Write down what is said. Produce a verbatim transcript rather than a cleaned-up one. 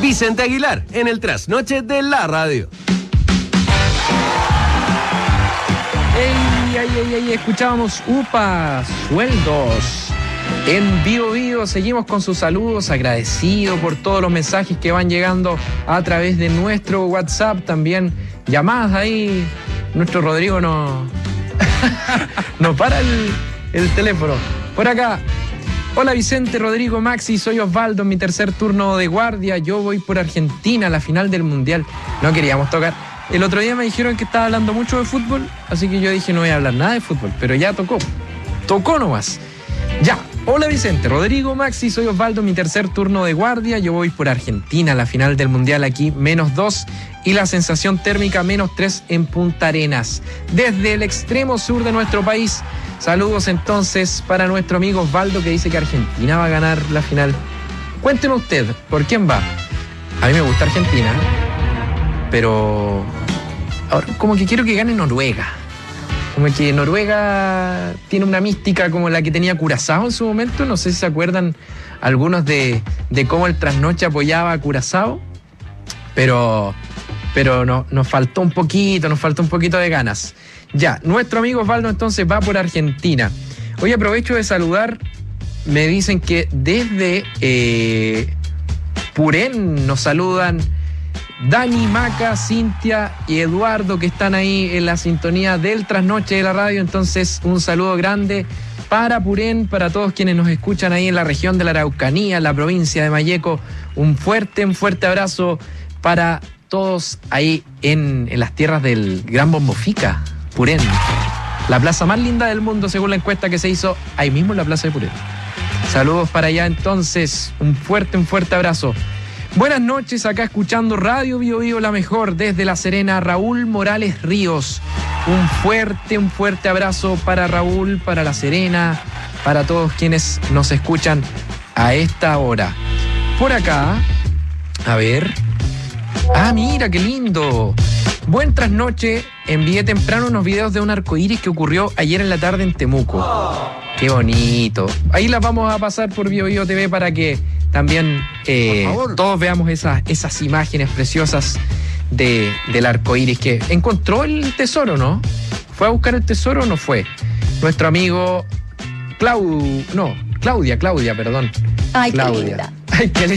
Vicente Aguilar, en el trasnoche de la radio. ¡Ey, ay, ay, ay! Escuchábamos UPA, sueldos. En Vivo Vivo seguimos con sus saludos, agradecido por todos los mensajes que van llegando a través de nuestro WhatsApp, también llamadas ahí. Nuestro Rodrigo no, no para el, el teléfono. Por acá, hola Vicente, Rodrigo, Maxi, soy Osvaldo, en mi tercer turno de guardia, yo voy por Argentina a la final del Mundial. No queríamos tocar. El otro día me dijeron que estaba hablando mucho de fútbol, así que yo dije no voy a hablar nada de fútbol, pero ya tocó, tocó nomás. Ya, hola Vicente, Rodrigo, Maxi, soy Osvaldo, mi tercer turno de guardia, yo voy por Argentina, la final del Mundial aquí, menos dos, y la sensación térmica menos tres en Punta Arenas, desde el extremo sur de nuestro país. Saludos entonces para nuestro amigo Osvaldo, que dice que Argentina va a ganar la final. Cuénteme usted, ¿por quién va? A mí me gusta Argentina, pero ahora como que quiero que gane Noruega. Como que Noruega tiene una mística como la que tenía Curazao en su momento. No sé si se acuerdan algunos de, de cómo el Trasnoche apoyaba a Curazao. Pero, pero no, nos faltó un poquito, nos faltó un poquito de ganas. Ya, nuestro amigo Osvaldo entonces va por Argentina. Hoy aprovecho de saludar. Me dicen que desde eh, Purén nos saludan Dani, Maca, Cintia y Eduardo, que están ahí en la sintonía del Trasnoche de la radio. Entonces, un saludo grande para Purén, para todos quienes nos escuchan ahí en la región de la Araucanía, en la provincia de Malleco. Un fuerte, un fuerte abrazo para todos ahí en, en las tierras del Gran Bombofica, Purén. La plaza más linda del mundo, según la encuesta que se hizo ahí mismo en la plaza de Purén. Saludos para allá entonces, un fuerte, un fuerte abrazo. Buenas noches, acá escuchando Radio Vivo Vivo, la mejor, desde La Serena, Raúl Morales Ríos. Un fuerte, un fuerte abrazo para Raúl, para La Serena, para todos quienes nos escuchan a esta hora. Por acá, a ver. Ah, mira, qué lindo. Buen trasnoche, envié temprano unos videos de un arcoíris que ocurrió ayer en la tarde en Temuco. Qué bonito. Ahí las vamos a pasar por Vivo Vivo T V para que también eh, todos veamos esas, esas imágenes preciosas de, del arcoíris que encontró el tesoro, ¿no? ¿Fue a buscar el tesoro o no fue? Nuestro amigo Clau... No, Claudia, Claudia, perdón. Ay, Claudia. qué linda. Ay, qué linda.